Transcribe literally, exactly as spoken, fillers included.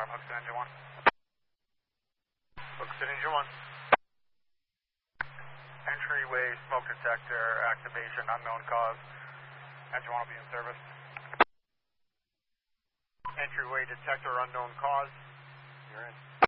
Hookston engine one. Hookston engine one. Entryway smoke detector activation, unknown cause. Engine one will be in service. Entryway detector, unknown cause. You're in.